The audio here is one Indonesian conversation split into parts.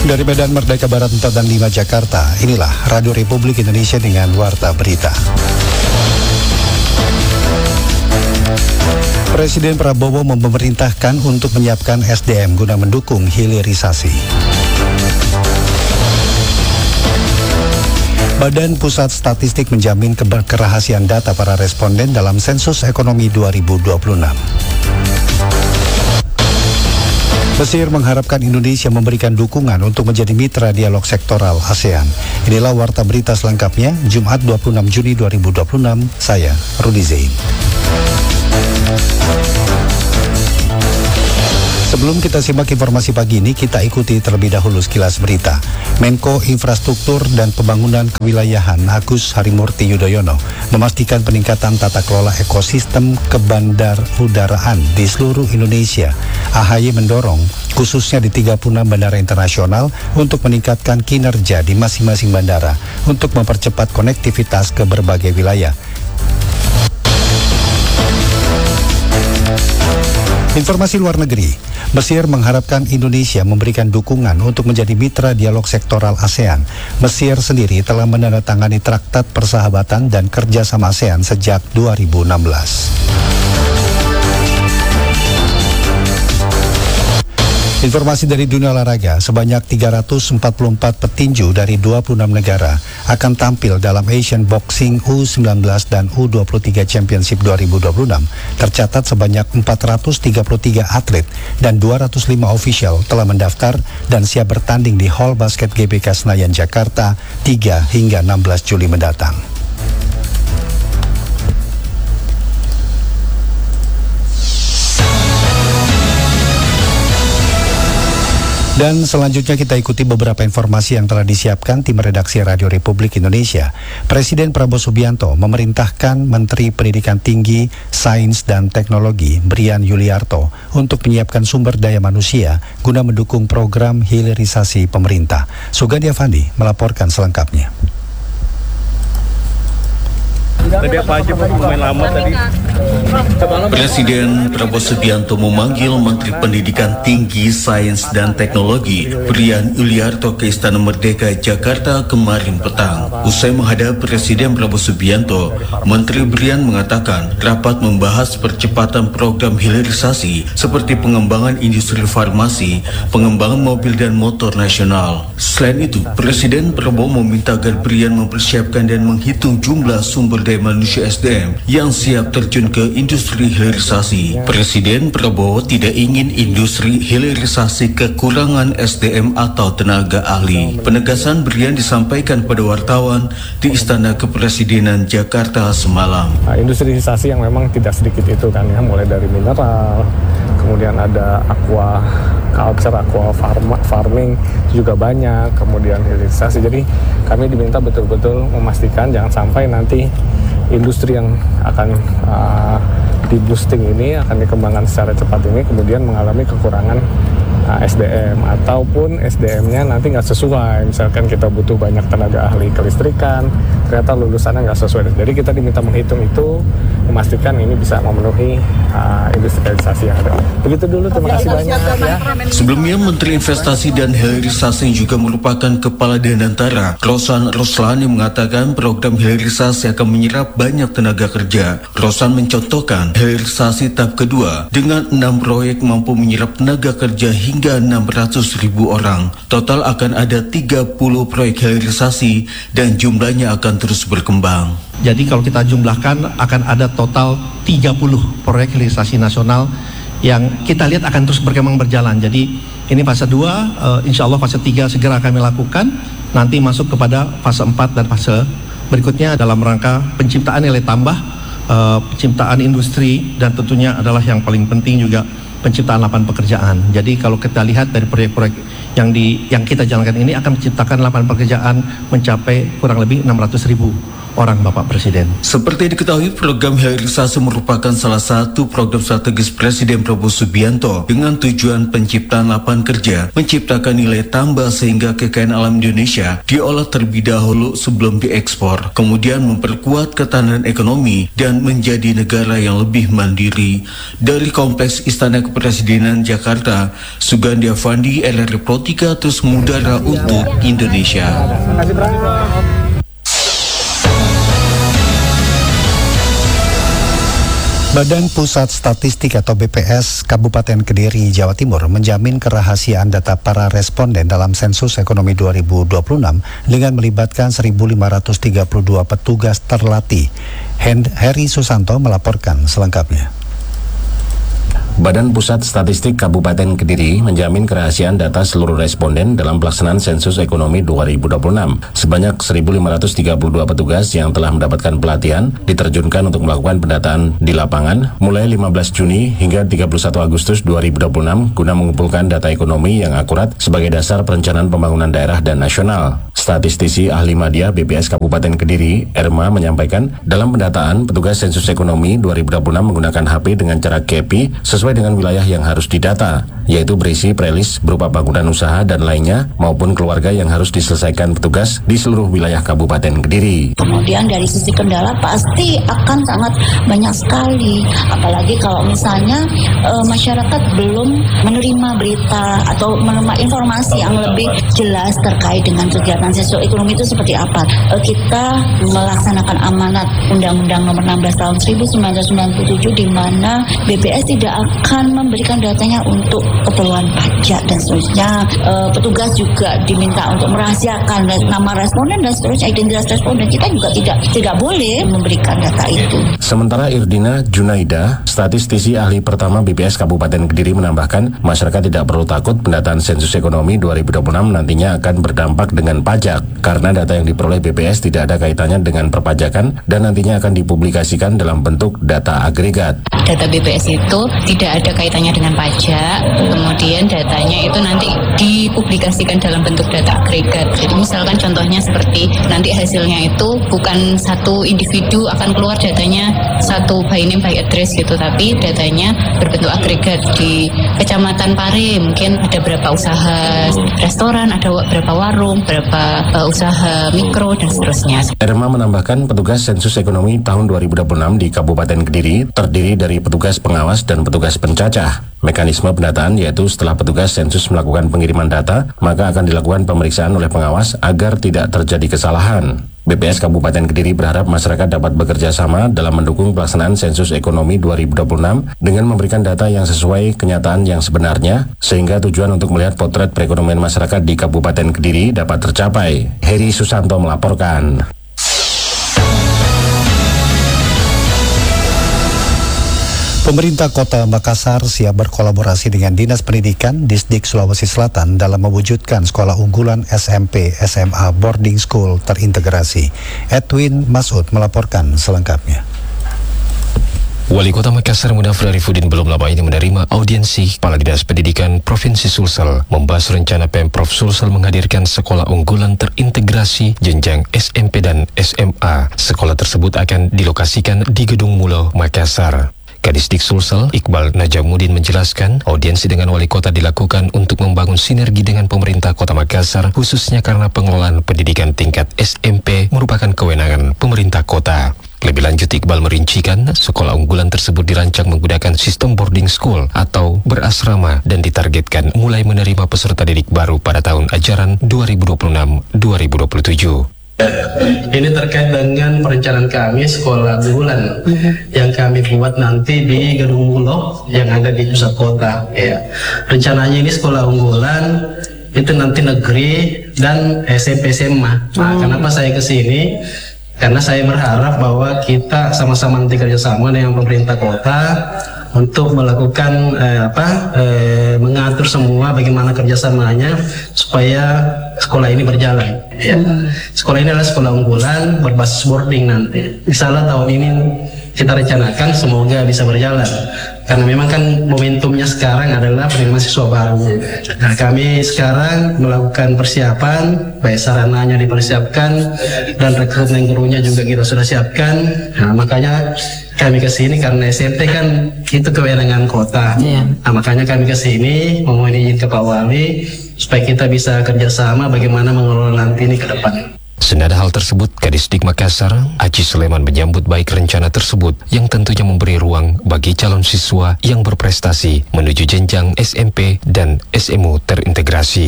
Dari Medan Merdeka Barat 4 dan 5 Jakarta, inilah Radio Republik Indonesia dengan Warta Berita. Presiden Prabowo memerintahkan untuk menyiapkan SDM guna mendukung hilirisasi. Badan Pusat Statistik menjamin kerahasiaan data para responden dalam sensus ekonomi 2026. Mesir mengharapkan Indonesia memberikan dukungan untuk menjadi mitra dialog sektoral ASEAN. Inilah Warta Berita selengkapnya, Jumat 26 Juni 2026, saya Rudi Zain. Sebelum kita simak informasi pagi ini, kita ikuti terlebih dahulu sekilas berita. Menko Infrastruktur dan Pembangunan Kewilayahan Agus Harimurti Yudhoyono memastikan peningkatan tata kelola ekosistem kebandarudaraan di seluruh Indonesia. AHY mendorong khususnya di 36 bandara internasional untuk meningkatkan kinerja di masing-masing bandara untuk mempercepat konektivitas ke berbagai wilayah. Informasi luar negeri, Mesir mengharapkan Indonesia memberikan dukungan untuk menjadi mitra dialog sektoral ASEAN. Mesir sendiri telah menandatangani Traktat Persahabatan dan Kerjasama ASEAN sejak 2016. Informasi dari dunia olahraga, sebanyak 344 petinju dari 26 negara akan tampil dalam Asian Boxing U19 dan U23 Championship 2026. Tercatat sebanyak 433 atlet dan 205 ofisial telah mendaftar dan siap bertanding di Hall Basket GBK Senayan, Jakarta 3 hingga 16 Juli mendatang. Dan selanjutnya kita ikuti beberapa informasi yang telah disiapkan tim redaksi Radio Republik Indonesia. Presiden Prabowo Subianto memerintahkan Menteri Pendidikan Tinggi, Sains dan Teknologi Brian Yuliarto untuk menyiapkan sumber daya manusia guna mendukung program hilirisasi pemerintah. Sugandi Avandi melaporkan selengkapnya. Tadi apa aja pemain lama tadi? Presiden Prabowo Subianto memanggil Menteri Pendidikan Tinggi, Sains dan Teknologi Brian Yuliarto ke Istana Merdeka, Jakarta kemarin petang. Usai menghadap Presiden Prabowo Subianto, Menteri Brian mengatakan rapat membahas percepatan program hilirisasi seperti pengembangan industri farmasi, pengembangan mobil dan motor nasional. Selain itu, Presiden Prabowo meminta agar Brian mempersiapkan dan menghitung jumlah sumber daya manusia SDM yang siap terjun ke industri hilirisasi. Presiden Prabowo tidak ingin industri hilirisasi kekurangan SDM atau tenaga ahli. Penegasan Brian disampaikan pada wartawan di Istana Kepresidenan Jakarta semalam. Industri hilirisasi yang memang tidak sedikit itu kan ya, mulai dari mineral, kemudian ada aquaculture, farming juga banyak, kemudian hilirisasi. Jadi kami diminta betul-betul memastikan jangan sampai nanti industri yang akan di-boosting ini, akan dikembangkan secara cepat ini, kemudian mengalami kekurangan SDM, ataupun SDM-nya nanti nggak sesuai. Misalkan kita butuh banyak tenaga ahli kelistrikan, ternyata lulusannya nggak sesuai. Jadi kita diminta menghitung itu, memastikan ini bisa memenuhi industrialisasi yang ada. Begitu dulu, terima kasih banyak ya. Sebelumnya, Menteri Investasi dan Hilirisasi juga merupakan Kepala Danantara, Rosan Roslani, mengatakan program hilirisasi akan menyerap banyak tenaga kerja. Rosan mencontohkan hilirisasi tahap kedua dengan 6 proyek mampu menyerap tenaga kerja hingga 600.000 orang. Total akan ada 30 proyek hilirisasi dan jumlahnya akan terus berkembang. Jadi kalau kita jumlahkan akan ada total 30 proyek hilirisasi nasional yang kita lihat akan terus berjalan. Jadi ini fase 2, insya Allah fase 3 segera kami lakukan. Nanti masuk kepada fase 4 dan fase berikutnya dalam rangka penciptaan nilai tambah, penciptaan industri, dan tentunya adalah yang paling penting juga penciptaan lapangan pekerjaan. Jadi kalau kita lihat dari proyek-proyek yang kita jalankan ini akan menciptakan lapangan pekerjaan mencapai kurang lebih 600.000 orang, Bapak Presiden. Seperti diketahui, program hilirisasi merupakan salah satu program strategis Presiden Prabowo Subianto dengan tujuan penciptaan lapangan kerja, menciptakan nilai tambah sehingga kekayaan alam Indonesia diolah terlebih dahulu sebelum diekspor, kemudian memperkuat ketahanan ekonomi dan menjadi negara yang lebih mandiri. Dari Kompleks Istana Kepresidenan Jakarta, Sugandi Avandi, LR Report Robotika terus mengudara untuk Indonesia. Badan Pusat Statistik atau BPS Kabupaten Kediri, Jawa Timur menjamin kerahasiaan data para responden dalam sensus ekonomi 2026 dengan melibatkan 1.532 petugas terlatih. Heri Susanto melaporkan selengkapnya. Badan Pusat Statistik Kabupaten Kediri menjamin kerahasiaan data seluruh responden dalam pelaksanaan sensus ekonomi 2026. Sebanyak 1.532 petugas yang telah mendapatkan pelatihan diterjunkan untuk melakukan pendataan di lapangan mulai 15 Juni hingga 31 Agustus 2026 guna mengumpulkan data ekonomi yang akurat sebagai dasar perencanaan pembangunan daerah dan nasional. Statistisi ahli media BPS Kabupaten Kediri, Erma, menyampaikan dalam pendataan petugas sensus ekonomi 2026 menggunakan HP dengan cara KEPI sesuai dengan wilayah yang harus didata, yaitu berisi prelis berupa bangunan usaha dan lainnya maupun keluarga yang harus diselesaikan petugas di seluruh wilayah Kabupaten Kediri. Kemudian dari sisi kendala pasti akan sangat banyak sekali, apalagi kalau misalnya masyarakat belum menerima berita atau menerima informasi yang lebih jelas terkait dengan kegiatan sensus ekonomi itu seperti apa. Kita melaksanakan amanat Undang-Undang Nomor 16 Tahun 1997 di mana BPS tidak akan memberikan datanya untuk keperluan pajak dan seterusnya. Petugas juga diminta untuk merahasiakan nama responden dan seterusnya, identitas responden. Kita juga tidak boleh memberikan data itu. Sementara Irdina Junaida, statistisi ahli pertama BPS Kabupaten Kediri, menambahkan masyarakat tidak perlu takut pendataan sensus ekonomi 2026 nantinya akan berdampak dengan pajak karena data yang diperoleh BPS tidak ada kaitannya dengan perpajakan dan nantinya akan dipublikasikan dalam bentuk data agregat. Data BPS itu tidak ada kaitannya dengan pajak, kemudian datanya itu nanti dipublikasikan dalam bentuk data agregat. Jadi misalkan contohnya seperti nanti hasilnya itu bukan satu individu akan keluar datanya satu by name by address gitu, tapi datanya berbentuk agregat. Di Kecamatan Pare mungkin ada berapa usaha restoran, ada berapa warung, berapa usaha mikro dan seterusnya. Erma menambahkan petugas sensus ekonomi tahun 2026 di Kabupaten Kediri terdiri dari petugas pengawas dan petugas pencacah. Mekanisme pendataan yaitu setelah petugas sensus melakukan pengiriman data, maka akan dilakukan pemeriksaan oleh pengawas agar tidak terjadi kesalahan. BPS Kabupaten Kediri berharap masyarakat dapat bekerja sama dalam mendukung pelaksanaan sensus ekonomi 2026 dengan memberikan data yang sesuai kenyataan yang sebenarnya, sehingga tujuan untuk melihat potret perekonomian masyarakat di Kabupaten Kediri dapat tercapai. Heri Susanto melaporkan. Pemerintah Kota Makassar siap berkolaborasi dengan Dinas Pendidikan Disdik Sulawesi Selatan dalam mewujudkan sekolah unggulan SMP SMA boarding school terintegrasi. Edwin Masud melaporkan selengkapnya. Wali Kota Makassar Mudafir Arifuddin belum lama ini menerima audiensi Kepala Dinas Pendidikan Provinsi Sulsel membahas rencana Pemprov Sulsel menghadirkan sekolah unggulan terintegrasi jenjang SMP dan SMA. Sekolah tersebut akan dilokasikan di Gedung Mulo, Makassar. Kadisdik Sulsel, Iqbal Najamuddin menjelaskan, audiensi dengan wali kota dilakukan untuk membangun sinergi dengan pemerintah Kota Makassar, khususnya karena pengelolaan pendidikan tingkat SMP merupakan kewenangan pemerintah kota. Lebih lanjut, Iqbal merincikan, sekolah unggulan tersebut dirancang menggunakan sistem boarding school atau berasrama dan ditargetkan mulai menerima peserta didik baru pada tahun ajaran 2026-2027. Ini terkait dengan perencanaan kami sekolah unggulan yang kami buat nanti di Gedung Mulo yang ada di pusat kota. Ya. Rencananya ini sekolah unggulan itu nanti negeri dan SMP SMA. Nah, kenapa saya ke sini? Karena saya berharap bahwa kita sama-sama nanti kerjasama dengan pemerintah kota untuk melakukan mengatur semua bagaimana kerjasamanya supaya sekolah ini berjalan. Ya. Sekolah ini adalah sekolah unggulan berbasis boarding nanti. Misalnya tahun ini kita rencanakan semoga bisa berjalan. Karena memang kan momentumnya sekarang adalah penerimaan siswa baru. Nah, kami sekarang melakukan persiapan, baik sarananya dipersiapkan dan rekrutmen gurunya juga kita sudah siapkan. Nah, makanya kami ke sini karena SMP kan itu kewenangan kota. Nah, makanya kami ke sini memohon izin ke Pak Wali supaya kita bisa kerjasama bagaimana mengelola nanti ini ke depan. Senada hal tersebut, Kadisdik Makassar, Aji Sleman menyambut baik rencana tersebut yang tentunya memberi ruang bagi calon siswa yang berprestasi menuju jenjang SMP dan SMU terintegrasi.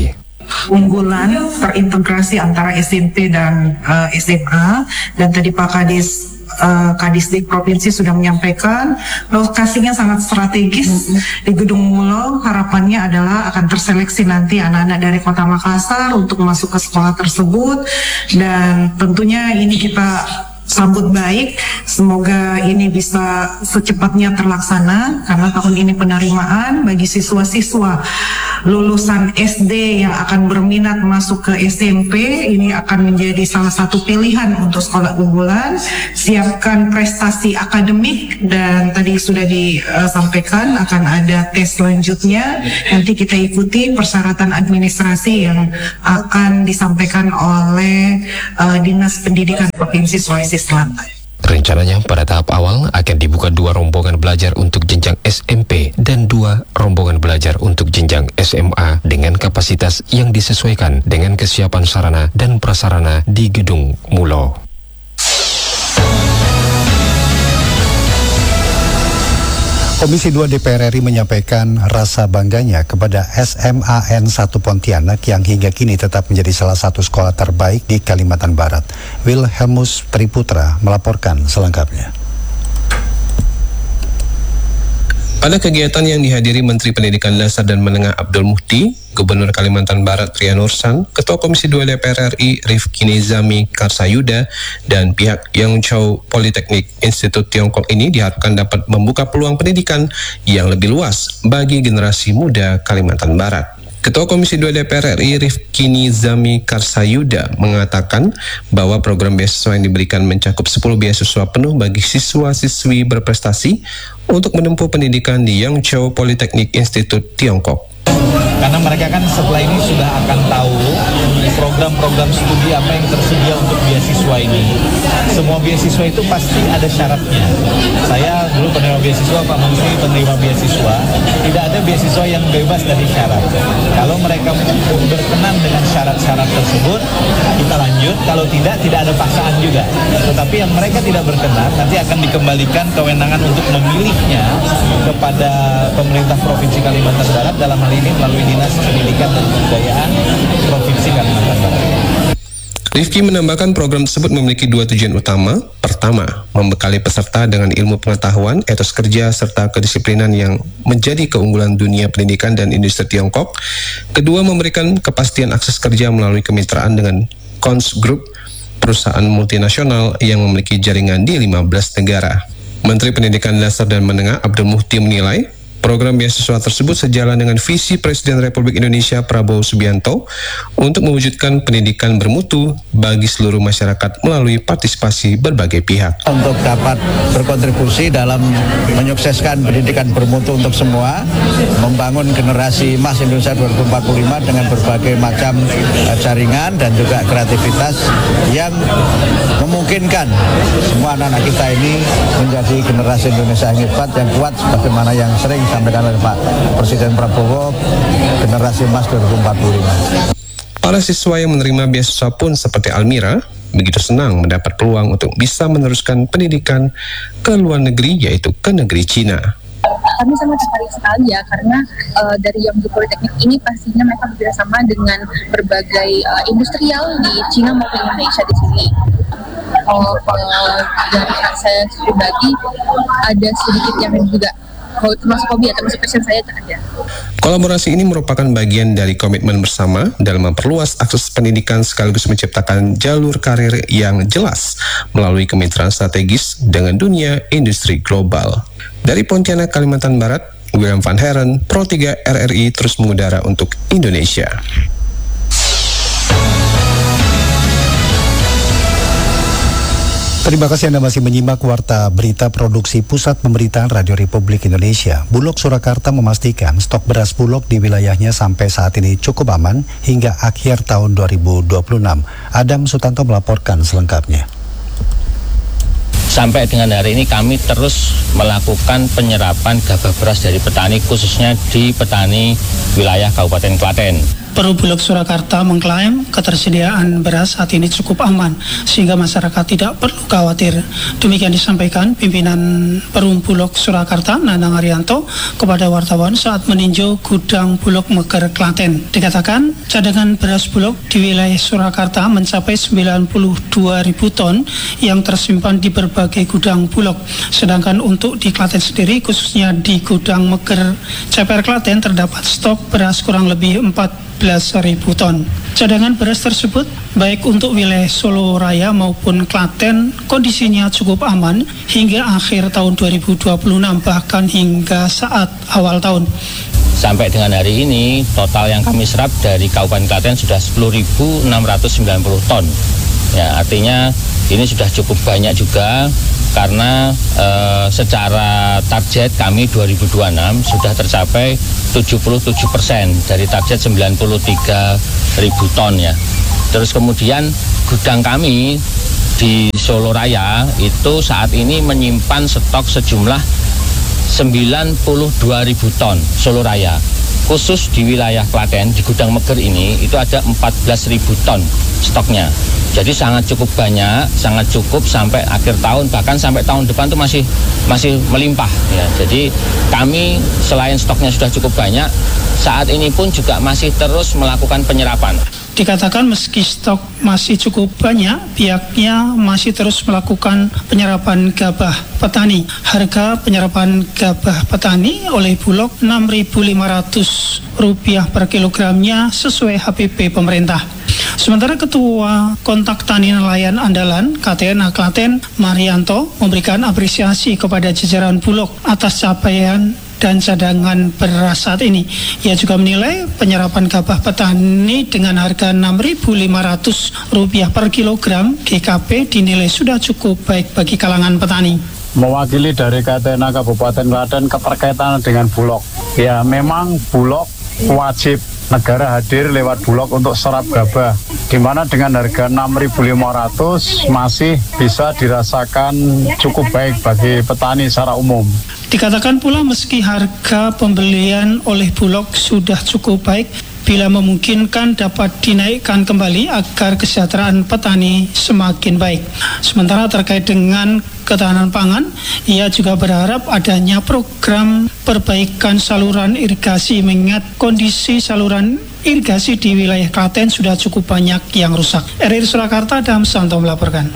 unggulan terintegrasi antara SMP dan SMA, dan tadi Pak Kadisdik Provinsi sudah menyampaikan lokasinya sangat strategis di Gedung Mulo. Harapannya adalah akan terseleksi nanti anak-anak dari Kota Makassar untuk masuk ke sekolah tersebut, dan tentunya ini kita sambut baik. Semoga ini bisa secepatnya terlaksana, karena tahun ini penerimaan bagi siswa-siswa lulusan SD yang akan berminat masuk ke SMP ini akan menjadi salah satu pilihan untuk sekolah unggulan. Siapkan prestasi akademik, dan tadi sudah disampaikan akan ada tes selanjutnya. Nanti kita ikuti persyaratan administrasi yang akan disampaikan oleh Dinas Pendidikan Provinsi Sulawesi Selatan. Rencananya pada tahap awal akan dibuka 2 rombongan belajar untuk jenjang SMP dan 2 rombongan belajar untuk jenjang SMA dengan kapasitas yang disesuaikan dengan kesiapan sarana dan prasarana di Gedung Mulo. Komisi 2 DPR RI menyampaikan rasa bangganya kepada SMAN 1 Pontianak yang hingga kini tetap menjadi salah satu sekolah terbaik di Kalimantan Barat. Wilhelmus Triputra melaporkan selengkapnya. Pada kegiatan yang dihadiri Menteri Pendidikan Dasar dan Menengah Abdul Muhti, Gubernur Kalimantan Barat Trian Nursan, Ketua Komisi 2 DPR RI Rifki Nizami Karsayuda, dan pihak Yangzhou Polytechnic Institute Tiongkok ini diharapkan dapat membuka peluang pendidikan yang lebih luas bagi generasi muda Kalimantan Barat. Ketua Komisi 2 DPR RI Rifki Nizami Karsayuda mengatakan bahwa program beasiswa yang diberikan mencakup 10 beasiswa penuh bagi siswa-siswi berprestasi untuk menempuh pendidikan di Yangzhou Polytechnic Institute Tiongkok. Karena mereka kan setelah ini sudah akan tahu program-program studi apa yang tersedia untuk beasiswa ini. Semua beasiswa itu pasti ada syaratnya. Saya dulu penerima beasiswa, Pak Menteri penerima beasiswa. Tidak ada beasiswa yang bebas dari syarat. Kalau mereka berkenan dengan syarat-syarat tersebut, kita lanjut. Kalau tidak ada paksaan juga. Tetapi yang mereka tidak berkenan, nanti akan dikembalikan kewenangan untuk memilihnya kepada pemerintah Provinsi Kalimantan Barat, dalam hal ini melalui Dinas Pendidikan dan Kebudayaan Provinsi Kalimantan Barat. Rifki menambahkan program tersebut memiliki 2 tujuan utama. Pertama, membekali peserta dengan ilmu pengetahuan, etos kerja, serta kedisiplinan yang menjadi keunggulan dunia pendidikan dan industri Tiongkok. Kedua, memberikan kepastian akses kerja melalui kemitraan dengan Kons Group, perusahaan multinasional yang memiliki jaringan di 15 negara. Menteri Pendidikan Dasar dan Menengah Abdul Muhti menilai program beasiswa tersebut sejalan dengan visi Presiden Republik Indonesia Prabowo Subianto untuk mewujudkan pendidikan bermutu bagi seluruh masyarakat melalui partisipasi berbagai pihak. Untuk dapat berkontribusi dalam menyukseskan pendidikan bermutu untuk semua, membangun generasi emas Indonesia 2045 dengan berbagai macam jaringan dan juga kreativitas yang memungkinkan semua anak-anak kita ini menjadi generasi Indonesia yang hebat, yang kuat, sebagaimana yang sering disampaikan oleh Pak Presiden Prabowo, generasi emas 2045. Para siswa yang menerima beasiswa pun seperti Almira begitu senang mendapat peluang untuk bisa meneruskan pendidikan ke luar negeri, yaitu ke negeri Cina. Kami sangat tertarik sekali ya, karena dari Yangzhou Polytechnic ini pastinya mereka bekerjasama dengan berbagai industrial di Cina maupun Indonesia di sini. Dari saya pribadi ada sedikit yang juga termasuk hobi atau termasuk passion saya ada. Kolaborasi ini merupakan bagian dari komitmen bersama dalam memperluas akses pendidikan sekaligus menciptakan jalur karir yang jelas melalui kemitraan strategis dengan dunia industri global. Dari Pontianak, Kalimantan Barat, William Van Heren, Pro 3 RRI terus mengudara untuk Indonesia. Terima kasih Anda masih menyimak Warta Berita Produksi Pusat Pemberitaan Radio Republik Indonesia. Bulog Surakarta memastikan stok beras Bulog di wilayahnya sampai saat ini cukup aman hingga akhir tahun 2026. Adam Sutanto melaporkan selengkapnya. Sampai dengan hari ini kami terus melakukan penyerapan gabah beras dari petani, khususnya di petani wilayah Kabupaten Klaten. Perubulok Surakarta mengklaim ketersediaan beras saat ini cukup aman sehingga masyarakat tidak perlu khawatir. Demikian disampaikan pimpinan Perubulok Surakarta Nanang Arianto kepada wartawan saat meninjau gudang Bulog Meger Klaten. Dikatakan cadangan beras Bulog di wilayah Surakarta mencapai 92.000 ton yang tersimpan di berbagai gudang Bulog. Sedangkan untuk di Klaten sendiri, khususnya di gudang Meger CPR Klaten, terdapat stok beras kurang lebih 14.000 ton. Cadangan beras tersebut baik untuk wilayah Solo Raya maupun Klaten kondisinya cukup aman hingga akhir tahun 2026, bahkan hingga saat awal tahun. Sampai dengan hari ini total yang kami serap dari Kabupaten Klaten sudah 10.690 ton. Ya, artinya ini sudah cukup banyak juga karena secara target kami 2026 sudah tercapai 77% dari target 93.000 ton ya. Terus kemudian gudang kami di Solo Raya itu saat ini menyimpan stok sejumlah 92.000 ton Solo Raya. Khusus di wilayah Klaten, di gudang Meger ini itu ada 14.000 ton stoknya. Jadi sangat cukup banyak, sangat cukup sampai akhir tahun, bahkan sampai tahun depan itu masih melimpah ya. Jadi kami selain stoknya sudah cukup banyak, saat ini pun juga masih terus melakukan penyerapan. Dikatakan meski stok masih cukup banyak, pihaknya masih terus melakukan penyerapan gabah petani. Harga penyerapan gabah petani oleh Bulog Rp6.500 per kilogramnya sesuai HPP pemerintah. Sementara Ketua Kontak Tani Nelayan Andalan KTNA Klaten, Marianto, memberikan apresiasi kepada jajaran Bulog atas capaian dan cadangan beras saat ini. Ia juga menilai penyerapan gabah petani dengan harga Rp6.500 per kilogram GKP dinilai sudah cukup baik bagi kalangan petani. Mewakili dari KTNA Kabupaten Klaten keterkaitan dengan Bulog. Ya, memang Bulog wajib negara hadir lewat Bulog untuk serap gabah, di mana dengan harga 6.500 masih bisa dirasakan cukup baik bagi petani secara umum. Dikatakan pula meski harga pembelian oleh Bulog sudah cukup baik, bila memungkinkan dapat dinaikkan kembali agar kesejahteraan petani semakin baik. Sementara terkait dengan ketahanan pangan, ia juga berharap adanya program perbaikan saluran irigasi mengingat kondisi saluran irigasi di wilayah Klaten sudah cukup banyak yang rusak. RRI Surakarta, Damsanto melaporkan.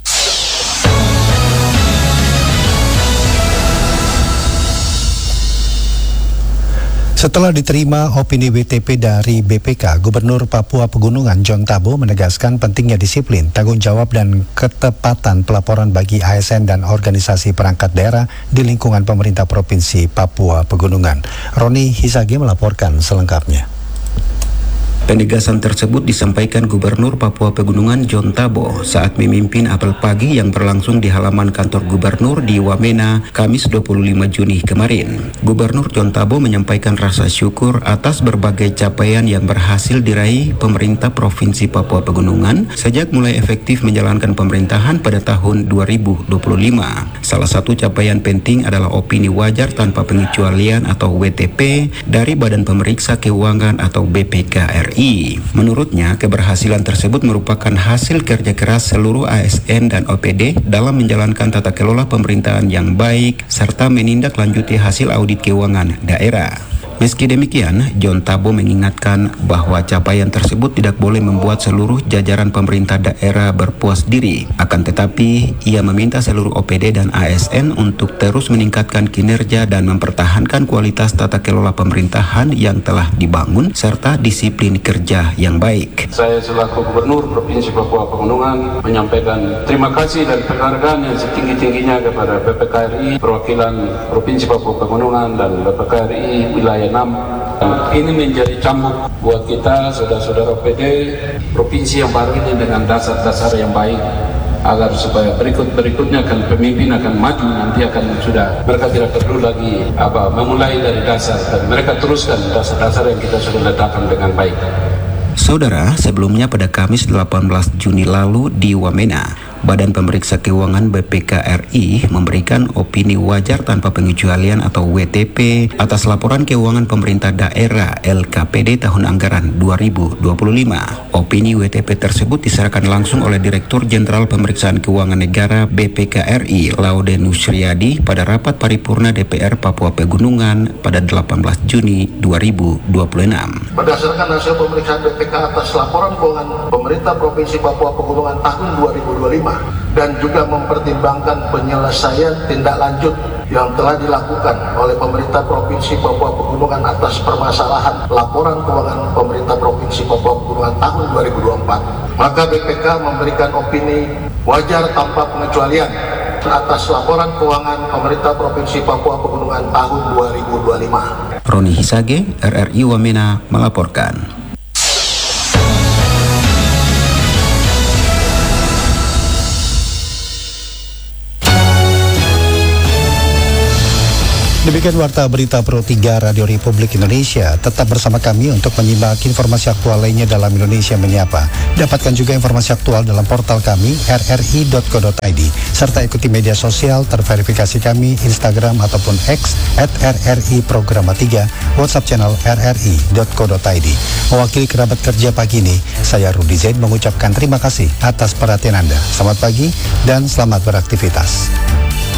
Setelah diterima opini WTP dari BPK, Gubernur Papua Pegunungan John Tabo menegaskan pentingnya disiplin, tanggung jawab dan ketepatan pelaporan bagi ASN dan organisasi perangkat daerah di lingkungan pemerintah Provinsi Papua Pegunungan. Roni Hisage melaporkan selengkapnya. Penegasan tersebut disampaikan Gubernur Papua Pegunungan John Tabo saat memimpin apel pagi yang berlangsung di halaman kantor Gubernur di Wamena, Kamis 25 Juni kemarin. Gubernur John Tabo menyampaikan rasa syukur atas berbagai capaian yang berhasil diraih pemerintah Provinsi Papua Pegunungan sejak mulai efektif menjalankan pemerintahan pada tahun 2025. Salah satu capaian penting adalah opini wajar tanpa pengecualian atau WTP dari Badan Pemeriksa Keuangan atau BPK RI. Menurutnya, keberhasilan tersebut merupakan hasil kerja keras seluruh ASN dan OPD dalam menjalankan tata kelola pemerintahan yang baik serta menindaklanjuti hasil audit keuangan daerah. Meski demikian, John Tabo mengingatkan bahwa capaian tersebut tidak boleh membuat seluruh jajaran pemerintah daerah berpuas diri. Akan tetapi, ia meminta seluruh OPD dan ASN untuk terus meningkatkan kinerja dan mempertahankan kualitas tata kelola pemerintahan yang telah dibangun serta disiplin kerja yang baik. Saya selaku Gubernur Provinsi Papua Pegunungan menyampaikan terima kasih dan penghargaan yang setinggi-tingginya kepada BPK RI, perwakilan Provinsi Papua Pegunungan dan BPK RI wilayah 6. Ini menjadi cambuk buat kita saudara-saudara OPD provinsi yang baru ini dengan dasar-dasar yang baik agar supaya berikutnya akan pemimpin akan maju nanti akan sudah mereka tidak perlu lagi memulai dari dasar dan mereka teruskan dasar-dasar yang kita sudah letakkan dengan baik. Saudara, sebelumnya pada Kamis 18 Juni lalu di Wamena, Badan Pemeriksa Keuangan BPK RI memberikan opini wajar tanpa pengecualian atau WTP atas laporan keuangan pemerintah daerah LKPD tahun anggaran 2025. Opini WTP tersebut diserahkan langsung oleh Direktur Jenderal Pemeriksaan Keuangan Negara BPK RI Laude Nusriyadi pada rapat paripurna DPR Papua Pegunungan pada 18 Juni 2026. Berdasarkan hasil pemeriksaan BPK atas laporan keuangan pemerintah Provinsi Papua Pegunungan tahun 2025 dan juga mempertimbangkan penyelesaian tindak lanjut yang telah dilakukan oleh pemerintah Provinsi Papua Pegunungan atas permasalahan laporan keuangan pemerintah Provinsi Papua Pegunungan tahun 2024, maka BPK memberikan opini wajar tanpa pengecualian atas laporan keuangan pemerintah Provinsi Papua Pegunungan tahun 2025. Roni Hisage, RRI Wamena melaporkan. Demikian Warta Berita Pro 3 Radio Republik Indonesia. Tetap bersama kami untuk menyimak informasi aktual lainnya dalam Indonesia Menyapa. Dapatkan juga informasi aktual dalam portal kami rri.co.id, serta ikuti media sosial terverifikasi kami Instagram ataupun X @RRI Programa 3, WhatsApp channel rri.co.id. Mewakili kerabat kerja pagi ini, saya Rudi Zaid mengucapkan terima kasih atas perhatian Anda. Selamat pagi dan selamat beraktivitas.